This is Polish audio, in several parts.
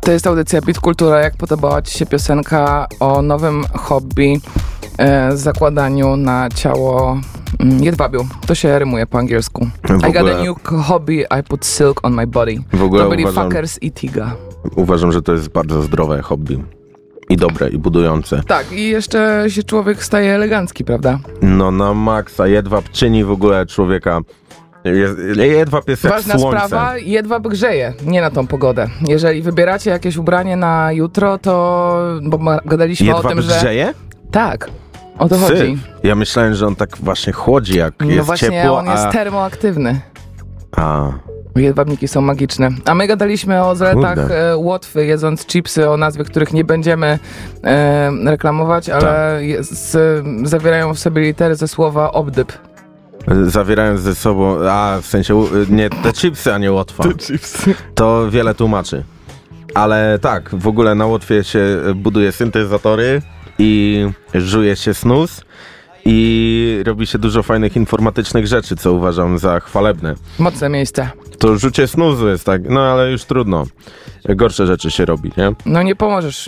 To jest audycja Beat Kultura. Jak podobała ci się piosenka o nowym hobby, zakładaniu na ciało jedwabiu? To się rymuje po angielsku. I got a new hobby, I put silk on my body. W ogóle to byli fuckers i Tiga. Uważam, że to jest bardzo zdrowe hobby. I dobre, i budujące. Tak, i jeszcze się człowiek staje elegancki, prawda? No na maksa. Jedwab czyni w ogóle człowieka... Jedwab jest jak ważna słońce. Sprawa, jedwab grzeje, nie na tą pogodę. Jeżeli wybieracie jakieś ubranie na jutro, to... Bo gadaliśmy jedwab o tym, że... grzeje? Tak, o to chodzi. Ja myślałem, że on tak właśnie chłodzi, jak no jest właśnie, ciepło, on jest termoaktywny. A... Jedwabniki są magiczne. A my gadaliśmy o zaletach Łotwy, jedząc chipsy, o nazwie których nie będziemy reklamować, ale zawierają w sobie litery ze słowa obdyb. Zawierają ze sobą, w sensie, nie, te chipsy, a nie Łotwa. Te chipsy. To wiele tłumaczy. Ale tak, w ogóle na Łotwie się buduje syntezatory i żuje się snus i robi się dużo fajnych informatycznych rzeczy, co uważam za chwalebne. Mocne miejsce. To rzucie snuzu jest tak, no ale już trudno. Gorsze rzeczy się robi, nie? No nie pomożesz,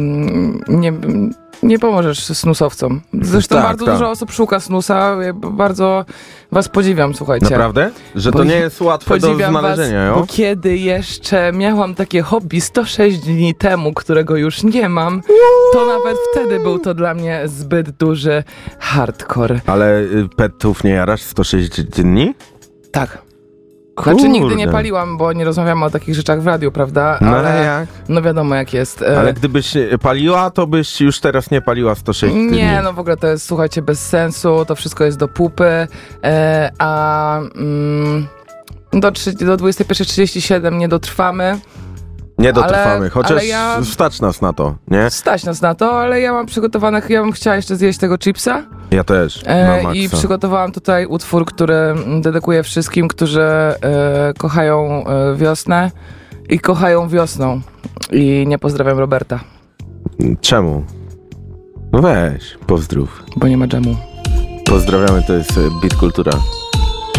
nie pomożesz snusowcom. Zresztą bardzo dużo osób szuka snusa. Ja bardzo was podziwiam, słuchajcie. Naprawdę? Że to nie jest łatwe do znalezienia, was, bo kiedy jeszcze miałam takie hobby 106 dni temu, którego już nie mam, to nawet wtedy był to dla mnie zbyt duży hardcore. Ale petów nie jarasz 106 dni? Tak. Znaczy nigdy nie paliłam, bo nie rozmawiamy o takich rzeczach w radiu, prawda? No ale jak? No wiadomo jak jest. Ale gdybyś paliła, to byś już teraz nie paliła 106 dni. Nie, no w ogóle to jest, słuchajcie, bez sensu, to wszystko jest do pupy, do 21:37 nie dotrwamy. Nie dotrwamy, chociaż stać nas na to, nie? Stać nas na to, ale ja mam przygotowanych, ja bym chciała jeszcze zjeść tego chipsa. Ja też, I przygotowałam tutaj utwór, który dedykuję wszystkim, którzy kochają wiosnę i kochają wiosną. I nie pozdrawiam Roberta. Czemu? No weź, pozdrów. Bo nie ma dżemu. Pozdrawiamy, to jest Beat Kultura.